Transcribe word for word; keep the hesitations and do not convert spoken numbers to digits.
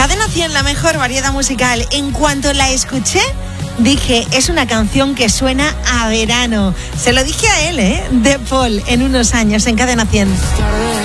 Cadena cien, la mejor variedad musical. En cuanto la escuché, dije, es una canción que suena a verano. Se lo dije a él, ¿eh? De Paul, en unos años, en Cadena cien.